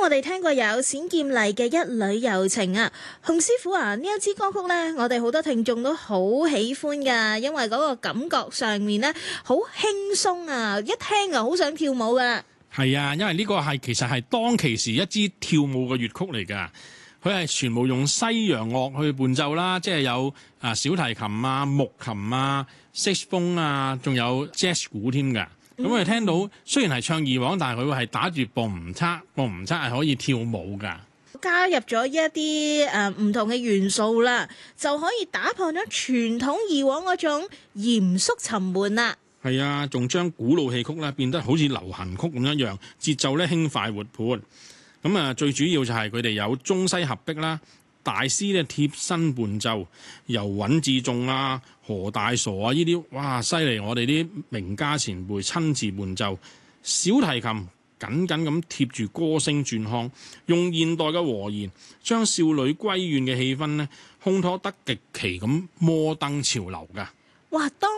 我哋聽過有冼劍麗嘅《一縷柔情》啊，洪師傅啊，呢一支歌曲呢，我哋好多聽眾都好喜歡噶，因為嗰個感覺上面呢，好輕鬆啊，一聽就好想跳舞噶啦。係啊，因為呢個其實係當其時一支跳舞嘅粵曲嚟噶，佢係全部用西洋樂去伴奏啦，即係有小提琴啊、木琴啊、saxophone啊，仲有 jazz 鼓添噶。咁我哋聽到雖然係唱二黃，但係佢會係打住磅唔測，磅唔測係可以跳舞噶。加入咗一啲唔同嘅元素啦，就可以打破咗傳統二黃嗰種嚴肅沉悶啦。係啊，仲將古老戲曲咧變得好似流行曲咁一樣，節奏咧輕快活潑。咁最主要就係佢哋有中西合璧啦。大師咧貼身伴奏，由尹自重啊、何大傻啊呢啲，哇犀利！我哋啲名家前輩親自伴奏，小提琴緊緊咁貼住歌聲轉腔，用現代嘅和弦將少女歸院嘅氣氛咧烘托得極其咁摩登潮流㗎。哇！當